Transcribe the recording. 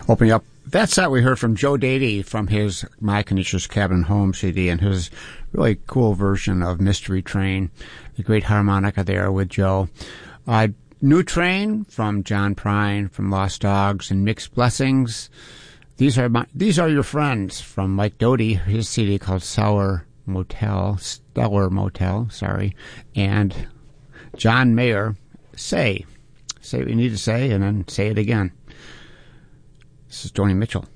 Opening up that set, we heard from Joe Dady from his My Canisius Cabin Home CD and his really cool version of Mystery Train, the great harmonica there with Joe. New Train from John Prine from Lost Dogs and Mixed Blessings. These are your friends from Mike Doty, his CD called Stellar Motel, and John Mayer, Say what you need to say and then say it again. This is Joni Mitchell.